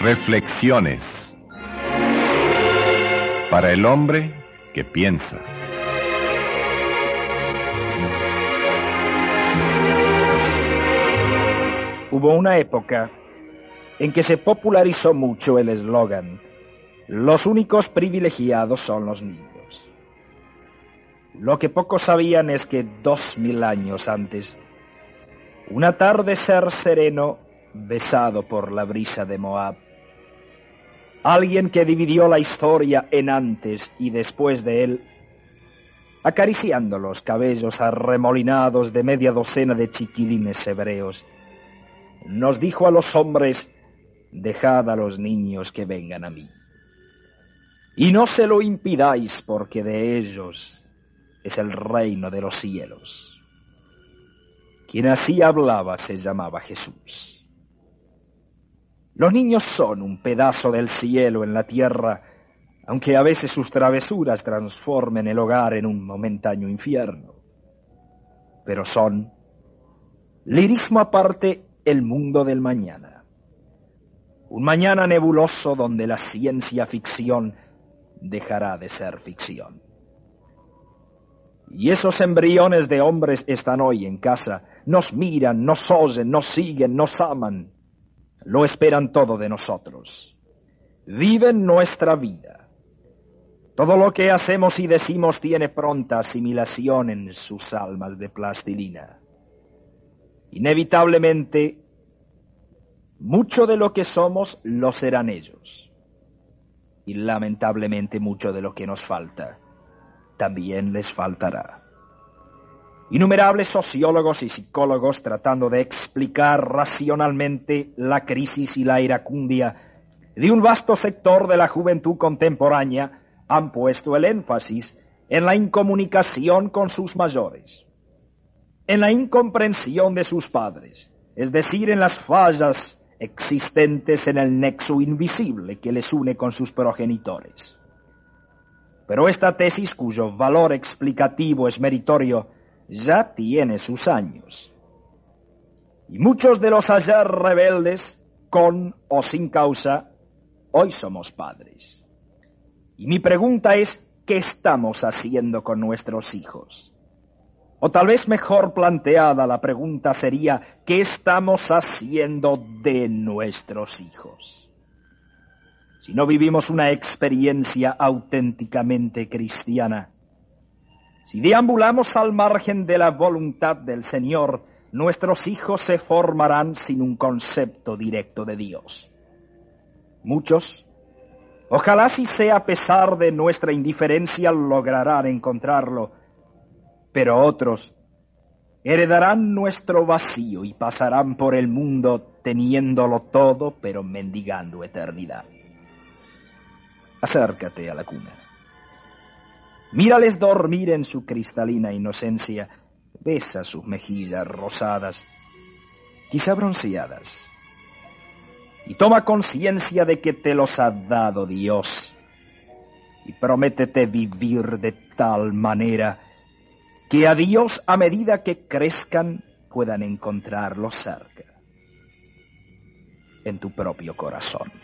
Reflexiones para el hombre que piensa. Hubo una época en que se popularizó mucho el eslogan: los únicos privilegiados son los niños. Lo que pocos sabían es que 2000 años antes, un atardecer sereno besado por la brisa de Moab, alguien que dividió la historia en antes y después de él, acariciando los cabellos arremolinados de media docena de chiquilines hebreos, nos dijo a los hombres: dejad a los niños que vengan a mí, y no se lo impidáis, porque de ellos es el reino de los cielos. Quien así hablaba se llamaba Jesús. Los niños son un pedazo del cielo en la tierra, aunque a veces sus travesuras transformen el hogar en un momentáneo infierno. Pero son, lirismo aparte, el mundo del mañana. Un mañana nebuloso donde la ciencia ficción dejará de ser ficción. Y esos embriones de hombres están hoy en casa, nos miran, nos oyen, nos siguen, nos aman, lo esperan todo de nosotros. Viven nuestra vida. Todo lo que hacemos y decimos tiene pronta asimilación en sus almas de plastilina. Inevitablemente, mucho de lo que somos lo serán ellos. Y lamentablemente mucho de lo que nos falta también les faltará. Innumerables sociólogos y psicólogos, tratando de explicar racionalmente la crisis y la iracundia de un vasto sector de la juventud contemporánea, han puesto el énfasis en la incomunicación con sus mayores, en la incomprensión de sus padres, es decir, en las fallas existentes en el nexo invisible que les une con sus progenitores. Pero esta tesis, cuyo valor explicativo es meritorio, ya tiene sus años. Y muchos de los ayer rebeldes, con o sin causa, hoy somos padres. Y mi pregunta es: ¿qué estamos haciendo con nuestros hijos? O tal vez mejor planteada la pregunta sería: ¿qué estamos haciendo de nuestros hijos? Si no vivimos una experiencia auténticamente cristiana, si deambulamos al margen de la voluntad del Señor, nuestros hijos se formarán sin un concepto directo de Dios. Muchos, ojalá si sea a pesar de nuestra indiferencia, lograrán encontrarlo, pero otros heredarán nuestro vacío y pasarán por el mundo teniéndolo todo, pero mendigando eternidad. Acércate a la cuna. Mírales dormir en su cristalina inocencia. Besa sus mejillas rosadas, quizá bronceadas, y toma conciencia de que te los ha dado Dios. Y prométete vivir de tal manera que a Dios, a medida que crezcan, puedan encontrarlo cerca, en tu propio corazón.